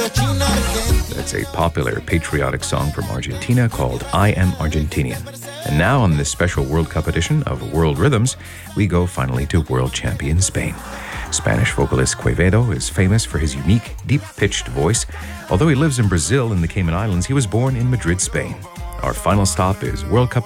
That's a popular patriotic song from Argentina called I Am Argentinian. And now on this special World Cup edition of World Rhythms, we go finally to world champion Spain. Spanish vocalist Quevedo is famous for his unique, deep-pitched voice. Although he lives in Brazil and the Cayman Islands, he was born in Madrid, Spain. Our final stop is World Cup